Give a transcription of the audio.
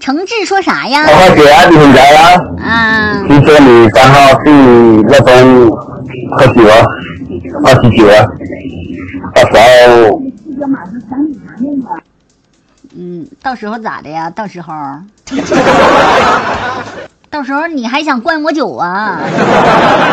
诚挚说啥呀？ 我姐啊，你回来了。听说你3号是那种喝酒啊，喝喜酒啊，到时候。 到时候咋的呀？到时候，到时候你还想灌我酒啊？